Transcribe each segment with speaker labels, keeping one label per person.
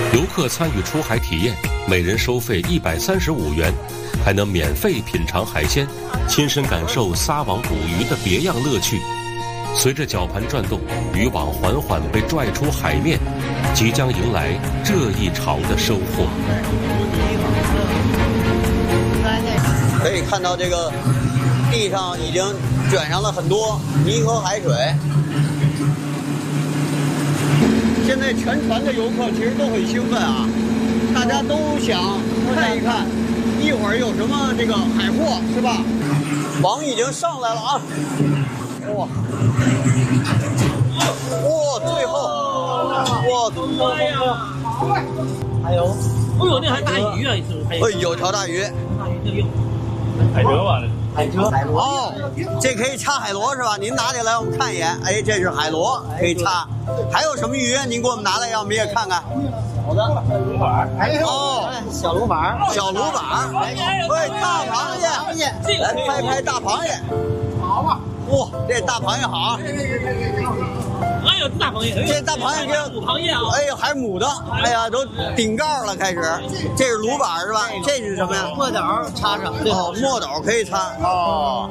Speaker 1: 游客参与出海体验，每人收费135元，还能免费品尝海鲜，亲身感受撒网捕鱼的别样乐趣。随着绞盘转动，渔网缓缓被拽出海面，即将迎来这一潮的收获。
Speaker 2: 可以看到这个地上已经卷上了很多泥和海水。现在全船的游客其实都很兴奋啊，大家都想看一看一会儿有什么这个海货，是吧？网已经上来了啊！哇！哇！最后，哇！
Speaker 3: 哎呀！还有，哎呦，那还大鱼啊！
Speaker 2: 哎，有条大鱼。
Speaker 3: 大鱼就有。
Speaker 4: 海蜇吧？
Speaker 3: 海螺
Speaker 2: 哦，这可以插海螺是吧？您拿起来我们看一眼。哎，这是海螺，可以插。还有什么鱼？您给我们拿来，让我们也看看。
Speaker 3: 好的，
Speaker 4: 鲈板。
Speaker 2: 哦，
Speaker 3: 小鲈板，
Speaker 2: 小鲈板。喂，大螃蟹，来拍拍大螃蟹。
Speaker 3: 好啊！
Speaker 2: 哇，这大螃蟹好。
Speaker 3: 哎呦，大螃蟹！
Speaker 2: 这大螃蟹这
Speaker 3: 母螃蟹啊！
Speaker 2: 哎呦，还母的，哎呀，都顶盖了，开始。这是鲈板是吧？这是什么呀？
Speaker 3: 墨斗插上。
Speaker 2: 哦，墨斗可以插。哦。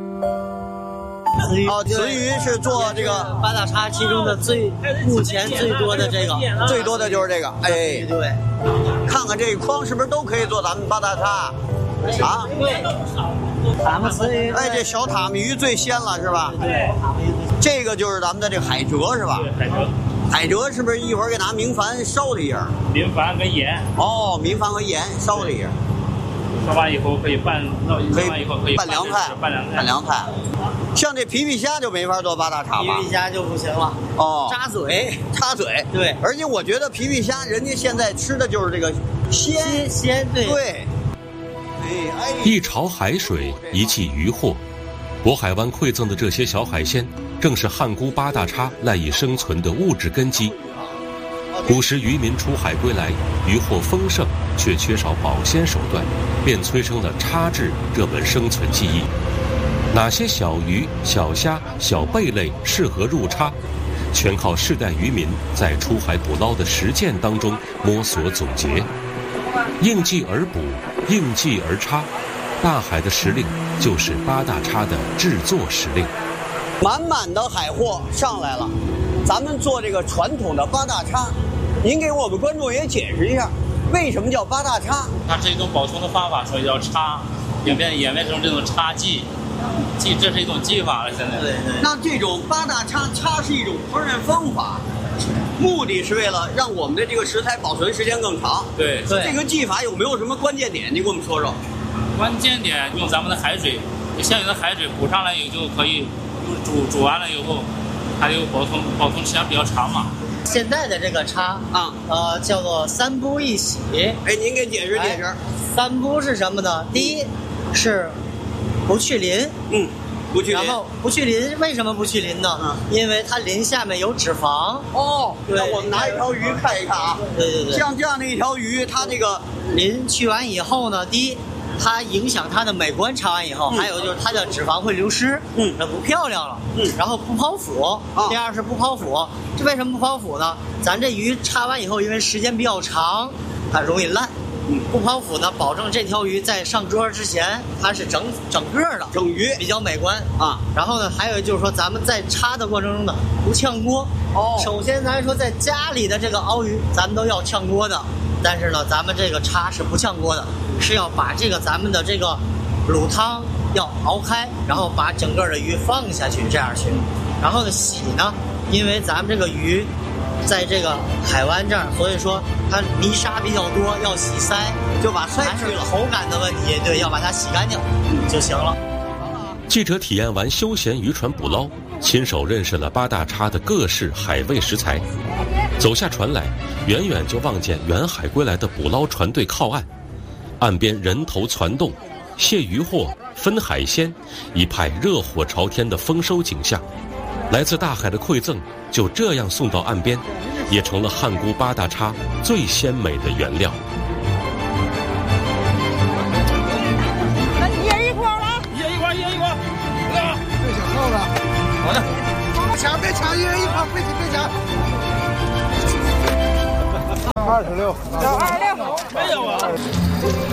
Speaker 2: 哦，雌鱼是做这个
Speaker 3: 八大叉其中的目前最多的这个，
Speaker 2: 最多的就是这个。哎，
Speaker 3: 对，
Speaker 2: 看看这一筐是不是都可以做咱们八大叉？啊？
Speaker 3: 对。咱们雌鱼，
Speaker 2: 哎，这小塔目鱼最鲜了是吧？
Speaker 3: 对，塔目鱼。
Speaker 2: 这个就是咱们的这个海蜇是吧？
Speaker 4: 对，海蜇。
Speaker 2: 海蜇是不是一会儿给拿明矾烧了一下？
Speaker 4: 明矾跟盐。
Speaker 2: 哦，明矾和盐烧了一下。
Speaker 4: 烧完以后可以拌
Speaker 2: 凉菜，拌凉菜。像这皮皮虾就没法做八大叉吧？
Speaker 3: 皮皮虾就不行了。
Speaker 2: 哦，
Speaker 3: 扎嘴，
Speaker 2: 插嘴。
Speaker 3: 对，
Speaker 2: 而且我觉得皮皮虾人家现在吃的就是这个鲜，对。
Speaker 1: 一潮海水，一季渔获，渤海湾馈赠的这些小海鲜，正是汉沽八大叉赖以生存的物质根基。古时渔民出海归来，渔获丰盛，却缺少保鲜手段，便催生了叉制这门生存技艺。哪些小鱼、小虾、小贝类适合入叉，全靠世代渔民在出海捕捞的实践当中摸索总结。应季而捕，应季而叉，大海的时令就是八大叉的制作时令。
Speaker 2: 满满的海货上来了，咱们做这个传统的八大叉，您给我们观众也解释一下，为什么叫八大叉？
Speaker 4: 它是一种保存的方法，所以叫叉，演变成这种叉技，这是一种技法了。现在
Speaker 3: 对。
Speaker 2: 那这种八大叉是一种烹饪方法，目的是为了让我们的这个食材保存时间更长。
Speaker 4: 对。
Speaker 2: 这个技法有没有什么关键点？您给我们说说。
Speaker 4: 关键点用咱们的海水，现有的海水补上来以后就可以，煮完了以后，它就保存时间比较长嘛。
Speaker 3: 现在的这个叉叫做三不一洗。
Speaker 2: 哎，您给解释解释。
Speaker 3: 三不是什么呢？第一是不去鳞，
Speaker 2: 不去鳞。
Speaker 3: 然后不去鳞，为什么不去鳞呢？因为它鳞下面有脂肪。
Speaker 2: 哦，
Speaker 3: 对。
Speaker 2: 那我们拿一条鱼看一看啊。
Speaker 3: 对。
Speaker 2: 像这样的一条鱼，它这个
Speaker 3: 鳞去完以后呢，第一，它影响它的美观，插完以后，还有就是它的脂肪会流失，那不漂亮了，然后不泡腐，第二是不泡腐，这为什么不泡腐呢？咱这鱼插完以后，因为时间比较长，它容易烂，不泡腐呢，保证这条鱼在上桌之前它是整个的，
Speaker 2: 整鱼
Speaker 3: 比较美观
Speaker 2: 啊。
Speaker 3: 然后呢，还有就是说咱们在插的过程中呢，不炝锅。首先咱说在家里的这个熬鱼，咱们都要炝锅的。但是呢，咱们这个叉是不炝锅的，是要把这个咱们的这个卤汤要熬开，然后把整个的鱼放下去，这样去。然后呢，洗呢，因为咱们这个鱼在这个海湾这儿，所以说它泥沙比较多，要洗鳃，
Speaker 2: 就把鳃去了。
Speaker 3: 口感的问题，对，要把它洗干净就行了。
Speaker 1: 记者体验完休闲渔船捕捞，亲手认识了八大叉的各式海味食材。走下船来，远远就望见远海归来的捕捞船队靠岸，岸边人头攒动，卸渔获、分海鲜，一派热火朝天的丰收景象。来自大海的馈赠就这样送到岸边，也成了汉沽八大叉最鲜美的原料。
Speaker 5: 一人一筐了，
Speaker 4: 一人一筐，
Speaker 5: 最小号的。
Speaker 4: 好的。
Speaker 5: 别抢，一人一筐，别抢。 26，要26，没有啊。